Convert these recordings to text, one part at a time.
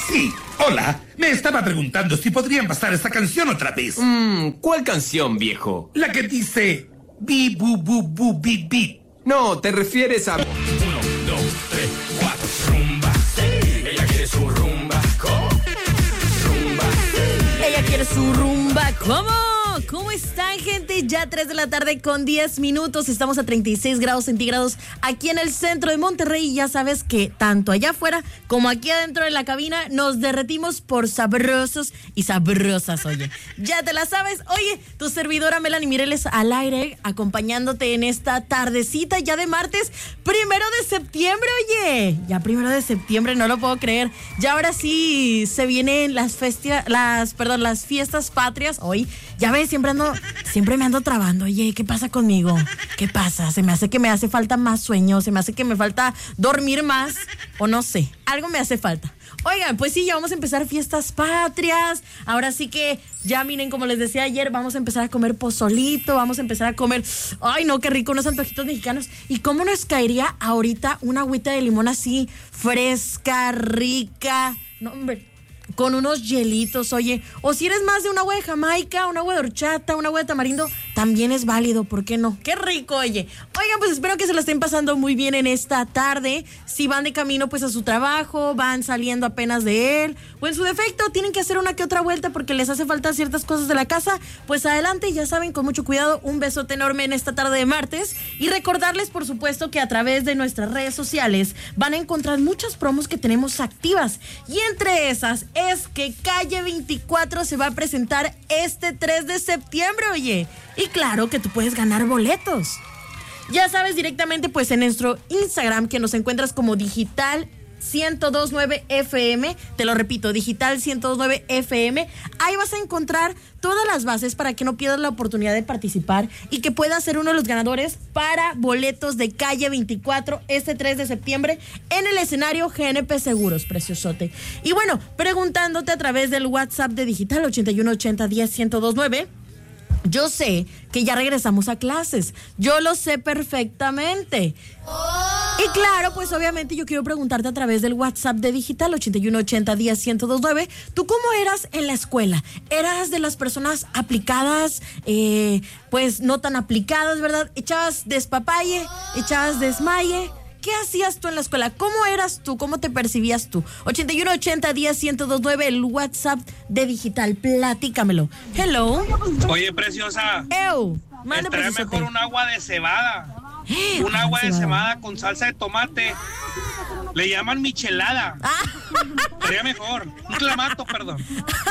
Sí, hola. Me estaba preguntando si podrían pasar esta canción otra vez. ¿Cuál canción, viejo? La que dice... Bi, bu, bu, bu, bi, bi. No, te refieres a... 1, 2, 3, 4, rumba. Ella quiere su rumba. ¿Cómo? Rumba. Ella quiere su rumba. ¿Cómo? ¿Cómo están, gente? Ya 3 de la tarde con 10 minutos. Estamos a 36 grados centígrados aquí en el centro de Monterrey. Y ya sabes que tanto allá afuera como aquí adentro de la cabina nos derretimos por sabrosos y sabrosas, oye. Ya te la sabes. Oye, tu servidora Melanie Mireles al aire, acompañándote en esta tardecita ya de martes 1 de septiembre, oye. Ya 1 de septiembre, no lo puedo creer. Ya ahora sí se vienen las fiestas patrias. Hoy, ya ves, siempre me ando trabando. Oye, ¿qué pasa conmigo? ¿Qué pasa? Se me hace que me hace falta más sueño, se me hace que me falta dormir más, o no sé, algo me hace falta. Oigan, pues sí, ya vamos a empezar fiestas patrias. Ahora sí que, ya miren, como les decía ayer, vamos a empezar a comer pozolito, vamos a empezar a comer, ay no, qué rico, unos antojitos mexicanos. ¿Y cómo nos caería ahorita una agüita de limón así, fresca, rica? No, hombre, con unos hielitos, oye. O si eres más de un agua de Jamaica, un agua de horchata, un agua de tamarindo, también es válido, ¿por qué no? ¡Qué rico, oye! Oigan, pues espero que se lo estén pasando muy bien en esta tarde. Si van de camino, pues a su trabajo, van saliendo apenas de él, o en su defecto, tienen que hacer una que otra vuelta porque les hace falta ciertas cosas de la casa, pues adelante, ya saben, con mucho cuidado. Un besote enorme en esta tarde de martes. Y recordarles, por supuesto, que a través de nuestras redes sociales van a encontrar muchas promos que tenemos activas. Y entre esas es que Calle 24 se va a presentar este 3 de septiembre, oye. Y claro que tú puedes ganar boletos. Ya sabes, directamente pues en nuestro Instagram, que nos encuentras como Digital 1029 FM, te lo repito, Digital 1029 FM. Ahí vas a encontrar todas las bases para que no pierdas la oportunidad de participar y que puedas ser uno de los ganadores para boletos de Calle 24 este 3 de septiembre en el escenario GNP Seguros, preciosote. Y bueno, preguntándote a través del WhatsApp de Digital 8180101029. Yo sé que ya regresamos a clases, yo lo sé perfectamente. Y claro, pues obviamente yo quiero preguntarte a través del WhatsApp de Digital 8180101029, ¿tú cómo eras en la escuela? ¿Eras de las personas aplicadas, pues no tan aplicadas, verdad? ¿Echabas despapalle? ¿Echabas desmaye? ¿Qué hacías tú en la escuela? ¿Cómo eras tú? ¿Cómo te percibías tú? 8180101029, el WhatsApp de Digital. Platícamelo. Hello. Oye, preciosa. Manda, estaría mejor un agua de cebada. Un agua de cebada con salsa de tomate. Le llaman michelada. Sería mejor. Un clamato, perdón.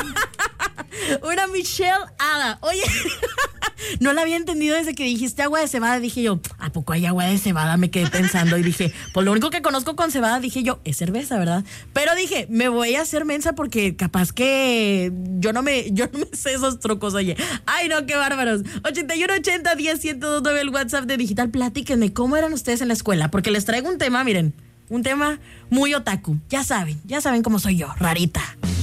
Una michelada. Oye, no la había entendido desde que dijiste agua de cebada. Dije yo, ¿a poco hay agua de cebada? Me quedé pensando y dije, pues lo único que conozco con cebada, dije yo, es cerveza, ¿verdad? Pero dije, me voy a hacer mensa porque capaz que yo no me sé esos trucos, oye. Ay, no, qué bárbaros. 8180101029, el WhatsApp de Digital. Platíquenme, ¿cómo eran ustedes en la escuela? Porque les traigo un tema, miren, un tema muy otaku. Ya saben cómo soy yo, rarita.